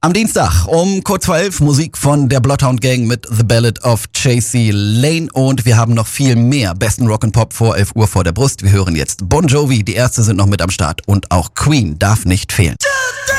Am Dienstag um kurz vor 11 Musik von der Bloodhound Gang mit The Ballad of Chasey Lane und wir haben noch viel mehr besten Rock and Pop vor 11 Uhr vor der Brust. Wir hören jetzt Bon Jovi, die Ärzte sind noch mit am Start und auch Queen darf nicht fehlen.